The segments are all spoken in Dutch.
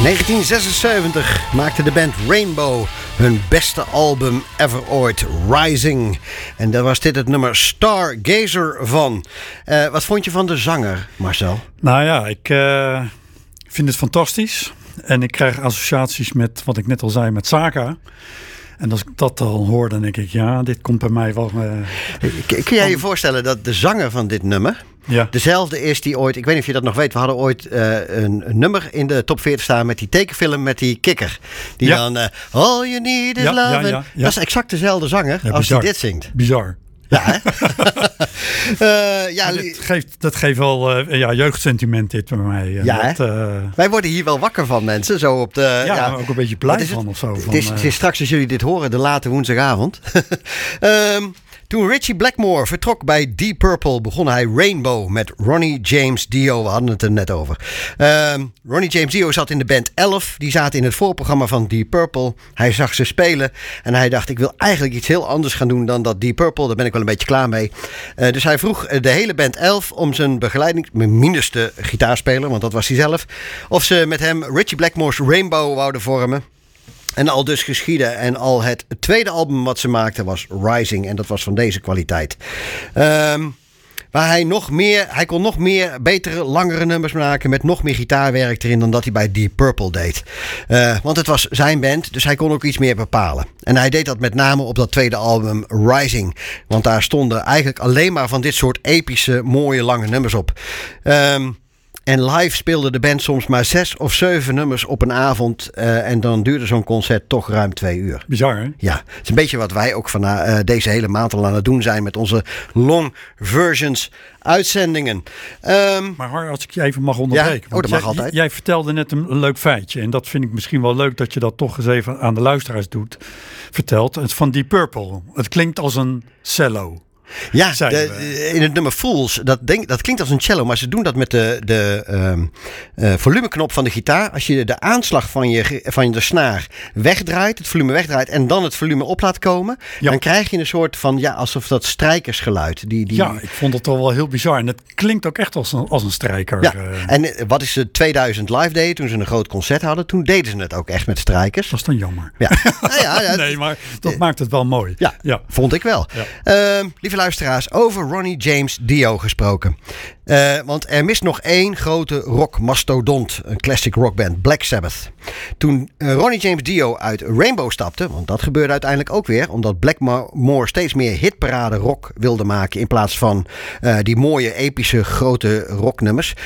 1976 maakte de band Rainbow hun beste album ever ooit, Rising. En daar was dit het nummer Stargazer van. Wat vond je van de zanger, Marcel? Nou ja, ik vind het fantastisch. En ik krijg associaties met wat ik net al zei met Saka. En als ik dat dan hoor, dan denk ik, ja, dit komt bij mij wel... Kun jij je voorstellen dat de zanger van dit nummer... Ja. dezelfde is die ooit, ik weet niet of je dat nog weet... we hadden ooit een nummer in de top 40 staan... met die tekenfilm met die kikker. Die dan, all you need is love. Ja. Dat is exact dezelfde zanger als die dit zingt. Bizar. Ja, hè? Dat geeft wel jeugdsentiment dit bij mij. Ja, wij worden hier wel wakker van, mensen. Zo op de, maar ook een beetje blij van of zo. Het is straks, als jullie dit horen, de late woensdagavond. Toen Ritchie Blackmore vertrok bij Deep Purple... begon hij Rainbow met Ronnie James Dio. We hadden het er net over. Ronnie James Dio zat in de band 11. Die zaten in het voorprogramma van Deep Purple. Hij zag ze spelen en hij dacht... ik wil eigenlijk iets heel anders gaan doen dan dat Deep Purple. Daar ben ik wel een beetje klaar mee. Dus hij vroeg de hele band 11 om zijn begeleiding... minus de gitaarspeler, want dat was hij zelf... of ze met hem Ritchie Blackmore's Rainbow wouden vormen... En al dus geschieden. En al het tweede album wat ze maakten was Rising. En dat was van deze kwaliteit. Waar hij kon nog meer betere, langere nummers maken. Met nog meer gitaarwerk erin dan dat hij bij Deep Purple deed. Want het was zijn band. Dus hij kon ook iets meer bepalen. En hij deed dat met name op dat tweede album Rising. Want daar stonden eigenlijk alleen maar van dit soort epische, mooie, lange nummers op. En live speelde de band soms maar 6 of 7 nummers op een avond. En dan duurde zo'n concert toch ruim 2 uur. Bizar, hè? Ja, het is een beetje wat wij ook van deze hele maand al aan het doen zijn... met onze long versions uitzendingen. Maar Har, als ik je even mag onderbreken. Ja? Dat mag altijd. Jij vertelde net een leuk feitje. En dat vind ik misschien wel leuk dat je dat toch eens even aan de luisteraars vertelt. Het is van Deep Purple. Het klinkt als een cello. Ja, in het nummer Fools, dat klinkt als een cello, maar ze doen dat met de volumeknop van de gitaar. Als je de aanslag van de snaar wegdraait, het volume wegdraait en dan het volume op laat komen, dan krijg je een soort van, alsof dat strijkersgeluid. Ja, ik vond het toch wel heel bizar en het klinkt ook echt als een strijker. Ja, en wat is de 2000 live day, toen ze een groot concert hadden, toen deden ze het ook echt met strijkers. Dat is dan jammer. Ja. Nee, maar dat maakt het wel mooi. Ja, vond ik wel. Ja. Lieve luisteraars, over Ronnie James Dio gesproken. Want er mist nog één grote rockmastodont, een classic rockband, Black Sabbath. Toen Ronnie James Dio uit Rainbow stapte, want dat gebeurde uiteindelijk ook weer, omdat Blackmore steeds meer hitparade rock wilde maken in plaats van die mooie, epische, grote rocknummers.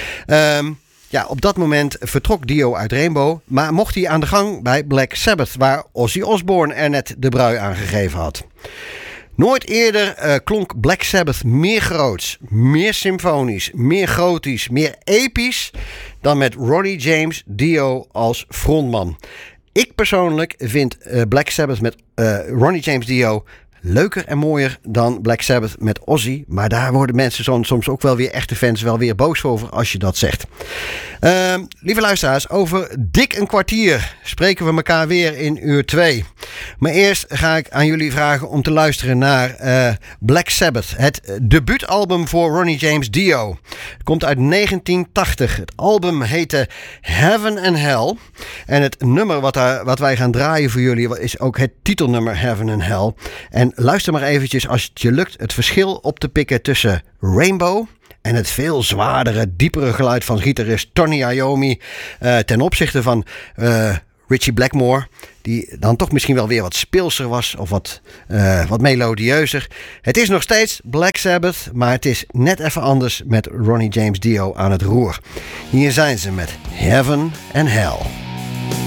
Op dat moment vertrok Dio uit Rainbow, maar mocht hij aan de gang bij Black Sabbath, waar Ozzy Osbourne er net de brui aan gegeven had. Nooit eerder klonk Black Sabbath meer groots, meer symfonisch, meer gotisch, meer episch dan met Ronnie James Dio als frontman. Ik persoonlijk vind Black Sabbath met Ronnie James Dio leuker en mooier dan Black Sabbath met Ozzy. Maar daar worden mensen soms ook wel weer echte fans wel weer boos over als je dat zegt. Lieve luisteraars, over dik een kwartier spreken we elkaar weer in uur 2. Maar eerst ga ik aan jullie vragen om te luisteren naar Black Sabbath. Het debuutalbum voor Ronnie James Dio. Het komt uit 1980. Het album heette Heaven and Hell. En het nummer wat wij gaan draaien voor jullie is ook het titelnummer Heaven and Hell. En luister maar eventjes als het je lukt het verschil op te pikken tussen Rainbow en het veel zwaardere, diepere geluid van gitarist Tony Iommi ten opzichte van Ritchie Blackmore, die dan toch misschien wel weer wat speelser was of wat melodieuzer. Het is nog steeds Black Sabbath, maar het is net even anders met Ronnie James Dio aan het roer. Hier zijn ze met Heaven and Hell.